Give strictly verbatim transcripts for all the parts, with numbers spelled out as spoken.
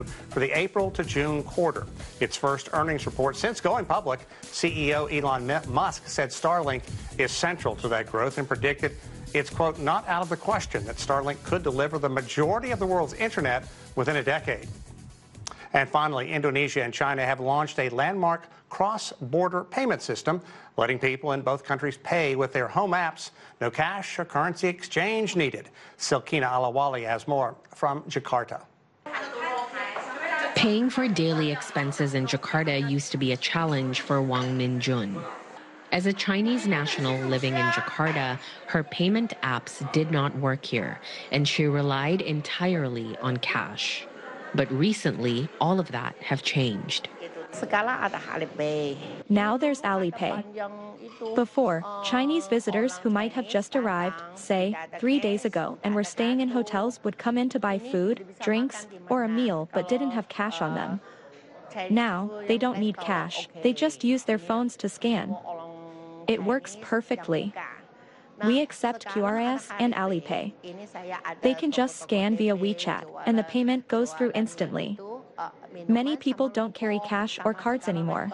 for the April to June quarter. Its first earnings report since going public. C E O Elon Musk said Starlink is central to that growth and predicted it's, quote, not out of the question that Starlink could deliver the majority of the world's internet within a decade. And finally, Indonesia and China have launched a landmark cross-border payment system, letting people in both countries pay with their home apps. No cash or currency exchange needed. Silkina Alawali has more from Jakarta. Paying for daily expenses in Jakarta used to be a challenge for Wang Minjun. As a Chinese national living in Jakarta, her payment apps did not work here, and she relied entirely on cash. But recently, all of that have changed. Now there's Alipay. Before, Chinese visitors who might have just arrived, say, three days ago and were staying in hotels would come in to buy food, drinks, or a meal but didn't have cash on them. Now, they don't need cash, they just use their phones to scan. It works perfectly. We accept Q R S and Alipay. They can just scan via WeChat, and the payment goes through instantly. Many people don't carry cash or cards anymore.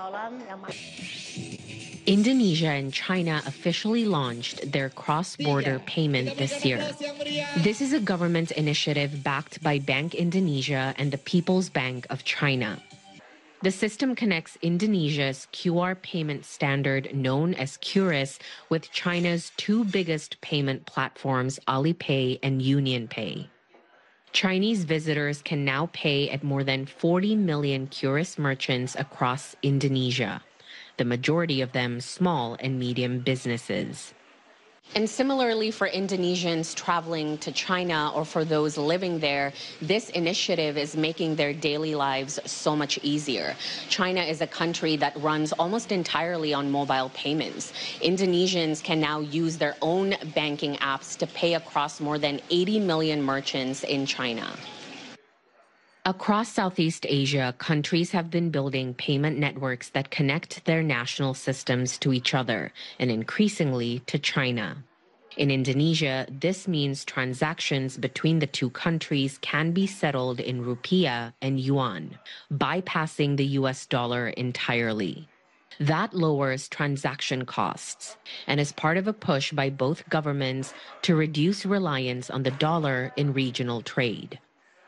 Indonesia and China officially launched their cross-border payment this year. This is a government initiative backed by Bank Indonesia and the People's Bank of China. The system connects Indonesia's Q R payment standard known as QRIS with China's two biggest payment platforms, Alipay and UnionPay. Chinese visitors can now pay at more than forty million QRIS merchants across Indonesia, the majority of them small and medium businesses. And similarly for Indonesians traveling to China or for those living there, this initiative is making their daily lives so much easier. China is a country that runs almost entirely on mobile payments. Indonesians can now use their own banking apps to pay across more than eighty million merchants in China. Across Southeast Asia, countries have been building payment networks that connect their national systems to each other, and increasingly to China. In Indonesia, this means transactions between the two countries can be settled in rupiah and yuan, bypassing the U S dollar entirely. That lowers transaction costs and is part of a push by both governments to reduce reliance on the dollar in regional trade.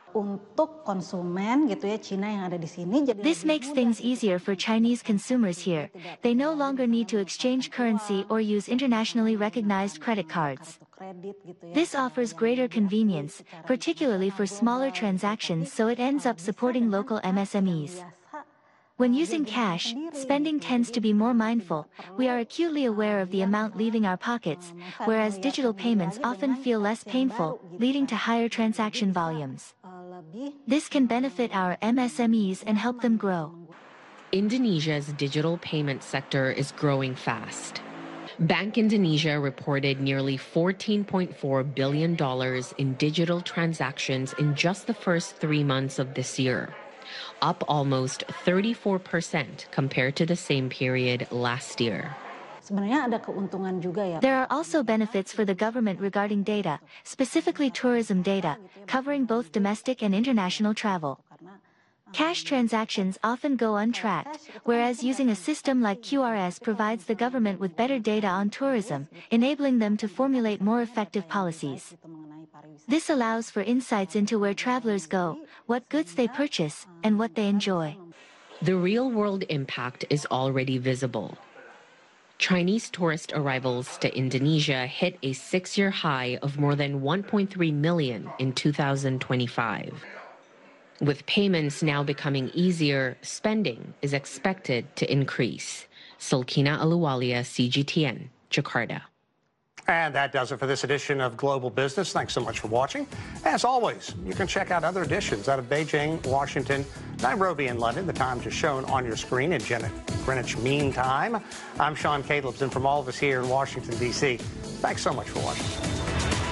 This makes things easier for Chinese consumers here. They no longer need to exchange currency or use internationally recognized credit cards. This offers greater convenience, particularly for smaller transactions, so it ends up supporting local M S M Es. When using cash, spending tends to be more mindful. We are acutely aware of the amount leaving our pockets, whereas digital payments often feel less painful, leading to higher transaction volumes. This can benefit our M S M Es and help them grow. Indonesia's digital payment sector is growing fast. Bank Indonesia reported nearly fourteen point four billion dollars in digital transactions in just the first three months of this year, up almost thirty-four percent compared to the same period last year. There are also benefits for the government regarding data, specifically tourism data, covering both domestic and international travel. Cash transactions often go untracked, whereas using a system like Q R S provides the government with better data on tourism, enabling them to formulate more effective policies. This allows for insights into where travelers go, what goods they purchase, and what they enjoy. The real-world impact is already visible. Chinese tourist arrivals to Indonesia hit a six-year high of more than one point three million in two thousand twenty-five. With payments now becoming easier, spending is expected to increase. Silkina Aluwalia, C G T N, Jakarta. And that does it for this edition of Global Business. Thanks so much for watching. As always, you can check out other editions out of Beijing, Washington, Nairobi, and London. The times are shown on your screen in Greenwich Mean Time. I'm Sean Calebson from all of us here in Washington, D C Thanks so much for watching.